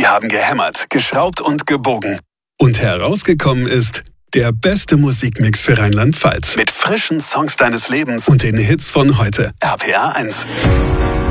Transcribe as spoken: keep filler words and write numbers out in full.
Die haben gehämmert, geschraubt und gebogen. Und herausgekommen ist der beste Musikmix für Rheinland-Pfalz. Mit frischen Songs deines Lebens und den Hits von heute. R P R eins.